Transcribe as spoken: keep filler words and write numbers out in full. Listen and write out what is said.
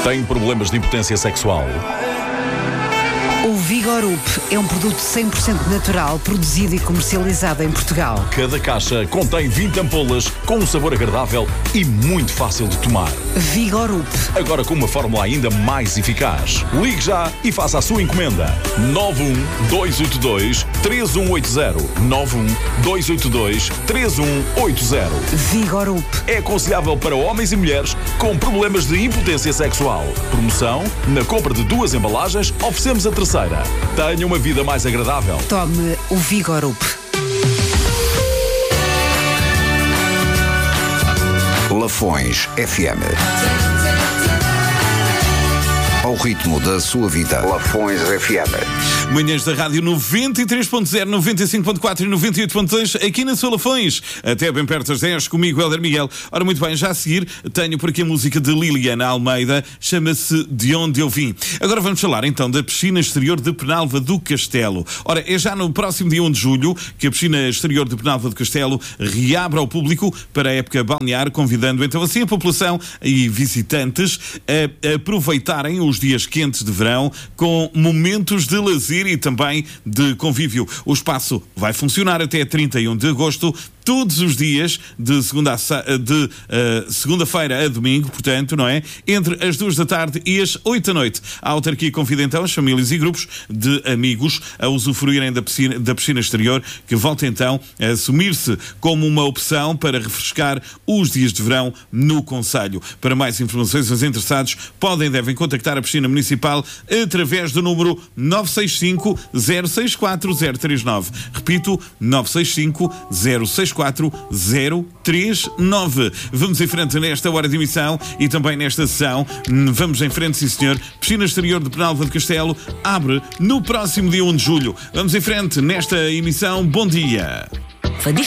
Tem problemas de impotência sexual? O Vigorup é um produto cem por cento natural, produzido e comercializado em Portugal. Cada caixa contém vinte ampolas com um sabor agradável e muito fácil de tomar. Vigorup. Agora com uma fórmula ainda mais eficaz. Ligue já e faça a sua encomenda. nove um dois oito dois três um oito zero. nove um dois oito dois três um oito zero. Vigorup. É aconselhável para homens e mulheres com problemas de impotência sexual. Promoção: na compra de duas embalagens, oferecemos a terceira. Tenha uma vida mais agradável. Tome o Vigorup. Lafões F M. Ao ritmo da sua vida. Lafões F M. Manhãs da Rádio noventa e três ponto zero, noventa e cinco ponto quatro e noventa e oito ponto dois, aqui na sua Lafões. Até bem perto das dez, comigo, Helder Miguel. Ora, muito bem, já a seguir tenho por aqui a música de Liliana Almeida, chama-se De Onde Eu Vim. Agora vamos falar então da piscina exterior de Penalva do Castelo. Ora, é já no próximo dia um de julho que a piscina exterior de Penalva do Castelo reabre ao público para a época balnear, convidando então assim a população e visitantes a aproveitarem os dias quentes de verão com momentos de lazer e também de convívio. O espaço vai funcionar até trinta e um de agosto, todos os dias, de segunda a, de, uh, segunda-feira a domingo, portanto, não é? Entre as duas da tarde e as oito da noite. A autarquia convida então as famílias e grupos de amigos a usufruírem da piscina, da piscina exterior, que volta então a assumir-se como uma opção para refrescar os dias de verão no concelho. Para mais informações, os interessados podem e devem contactar a piscina municipal através do número nove seis cinco zero seis quatro zero três nove. Repito, nove seis cinco zero seis quatro zero três nove. Vamos em frente nesta hora de emissão e também nesta sessão. Vamos em frente, sim senhor. Piscina exterior de Penalva do Castelo abre no próximo dia um de julho. Vamos em frente nesta emissão. Bom dia.